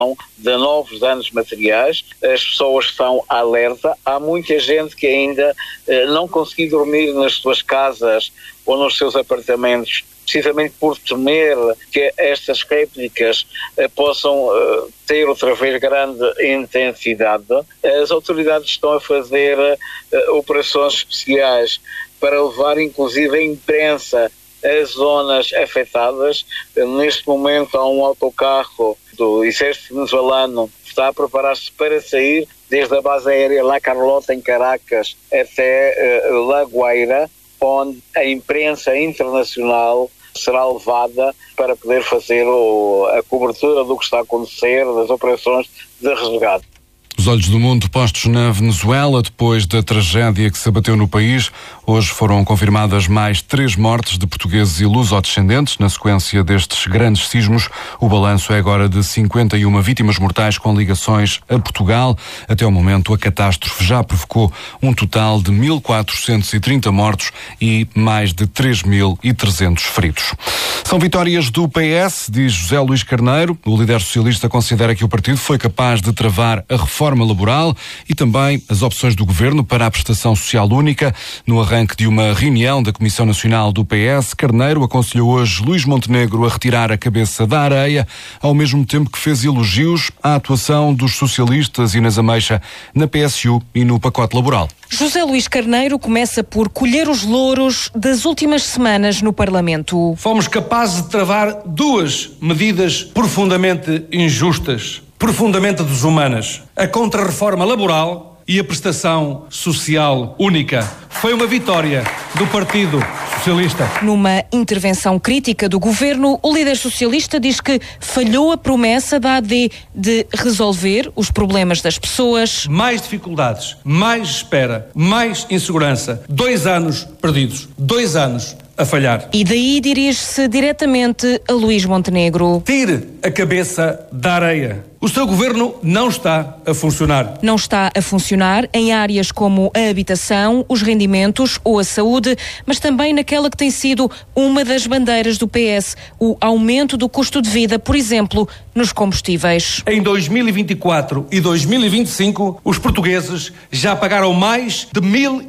de novos danos materiais. As pessoas estão alerta. Há muita gente que ainda não conseguiu dormir nas suas casas ou nos seus apartamentos, precisamente por temer que estas réplicas possam ter outra vez grande intensidade. As autoridades estão a fazer operações especiais para levar inclusive a imprensa às zonas afetadas. Neste momento há um autocarro do exército venezuelano que está a preparar-se para sair desde a base aérea La Carlota, em Caracas, até La Guaira, onde a imprensa internacional será levada para poder fazer a cobertura do que está a acontecer, das operações de resgate. Os olhos do mundo postos na Venezuela depois da tragédia que se abateu no país. Hoje foram confirmadas mais 3 mortes de portugueses e luso-descendentes na sequência destes grandes sismos. O balanço é agora de 51 vítimas mortais com ligações a Portugal. Até o momento, a catástrofe já provocou um total de 1.430 mortos e mais de 3.300 feridos. São vitórias do PS, diz José Luís Carneiro. O líder socialista considera que o partido foi capaz de travar a reforma laboral e também as opções do governo para a prestação social única. No arranque de uma reunião da Comissão Nacional do PS, Carneiro aconselhou hoje Luís Montenegro a retirar a cabeça da areia, ao mesmo tempo que fez elogios à atuação dos socialistas Inês Ameixa na PSU e no pacote laboral. José Luís Carneiro começa por colher os louros das últimas semanas no Parlamento. Fomos capazes de travar 2 medidas profundamente injustas, profundamente desumanas: a contrarreforma laboral e a prestação social única. Foi uma vitória do Partido Socialista. Numa intervenção crítica do governo, o líder socialista diz que falhou a promessa da AD de resolver os problemas das pessoas. Mais dificuldades, mais espera, mais insegurança. 2 anos perdidos, 2 anos a falhar. E daí dirige-se diretamente a Luís Montenegro. Tire a cabeça da areia. O seu governo não está a funcionar. Não está a funcionar em áreas como a habitação, os rendimentos ou a saúde, mas também naquela que tem sido uma das bandeiras do PS, o aumento do custo de vida, por exemplo, nos combustíveis. Em 2024 e 2025, os portugueses já pagaram mais de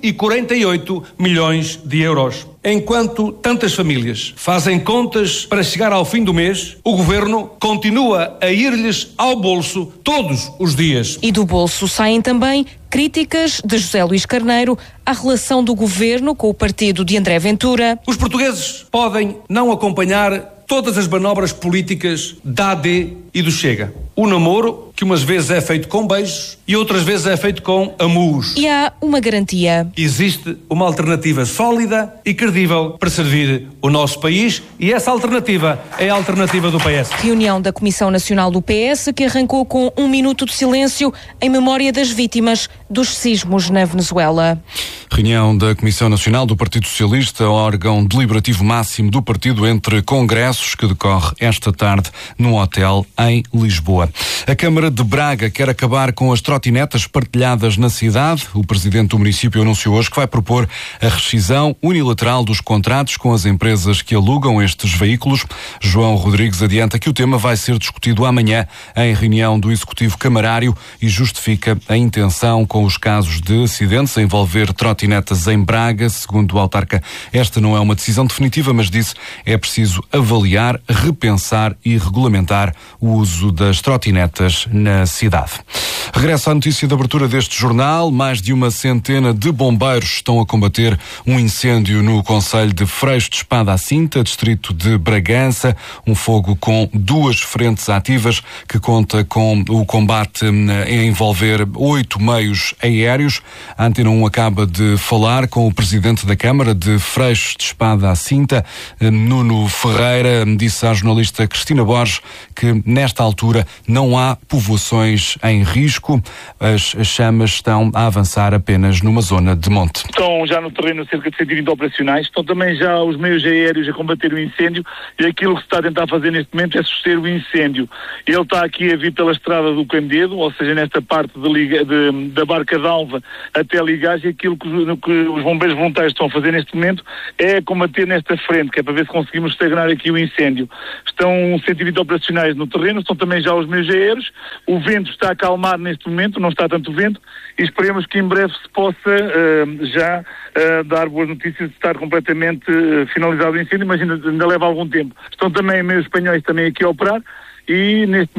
1.048 milhões de euros. Enquanto tantas famílias fazem contas para chegar ao fim do mês, o governo continua a ir-lhes ao bolso todos os dias. E do bolso saem também críticas de José Luís Carneiro à relação do governo com o partido de André Ventura. Os portugueses podem não acompanhar todas as manobras políticas da AD e do Chega. O namoro, que umas vezes é feito com beijos e outras vezes é feito com amurros. E há uma garantia. Existe uma alternativa sólida e credível para servir o nosso país, e essa alternativa é a alternativa do PS. Reunião da Comissão Nacional do PS que arrancou com 1 minuto de silêncio em memória das vítimas dos sismos na Venezuela. Reunião da Comissão Nacional do Partido Socialista, órgão deliberativo máximo do partido entre congressos, que decorre esta tarde num hotel em Lisboa. A Câmara de Braga quer acabar com as trotinetas partilhadas na cidade. O presidente do município anunciou hoje que vai propor a rescisão unilateral dos contratos com as empresas que alugam estes veículos. João Rodrigues adianta que o tema vai ser discutido amanhã em reunião do Executivo Camarário e justifica a intenção com os casos de acidentes a envolver trotinetas em Braga. Segundo o autarca, esta não é uma decisão definitiva, mas disse é preciso avaliar, repensar e regulamentar o uso das trotinetas na cidade. Regresso à notícia de abertura deste jornal. Mais de 100 de bombeiros estão a combater um incêndio no concelho de Freixo de Espada à Cinta, distrito de Bragança. Um fogo com 2 frentes ativas que conta com o combate a envolver 8 meios aéreos. A Antena 1 acaba de falar com o presidente da Câmara de Freixo de Espada à Cinta, Nuno Ferreira. Disse à jornalista Cristina Borges que nesta altura não há povoações em risco. As chamas estão a avançar apenas numa zona de monte. Estão já no terreno cerca de 120 operacionais, estão também já os meios aéreos a combater o incêndio, e aquilo que se está a tentar fazer neste momento é suster o incêndio. Ele está aqui a vir pela estrada do Candedo, ou seja, nesta parte da Barca d'Alva até Ligagem. Aquilo que os bombeiros voluntários estão a fazer neste momento é combater nesta frente, que é para ver se conseguimos estagnar aqui o incêndio. Estão 120 operacionais no terreno, estão também já os meios aéreos. O vento está a acalmar neste momento, não está tanto vento, e esperemos que em breve se possa já dar boas notícias de estar completamente finalizado o incêndio, mas ainda leva algum tempo. Estão também meios espanhóis também aqui a operar, e neste